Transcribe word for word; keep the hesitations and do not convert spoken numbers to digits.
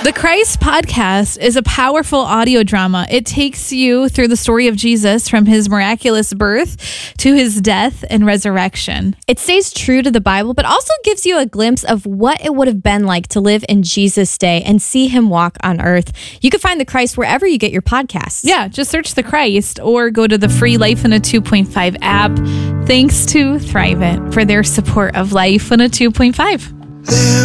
The Christ Podcast is a powerful audio drama. It takes you through the story of Jesus from his miraculous birth to his death and resurrection. It stays true to the Bible, but also gives you a glimpse of what it would have been like to live in Jesus' day and see him walk on earth. You can find The Christ wherever you get your podcasts. Yeah, just search The Christ or go to the free Life in a two point five app. Thanks to Thrive It for their support of Life in a two point five.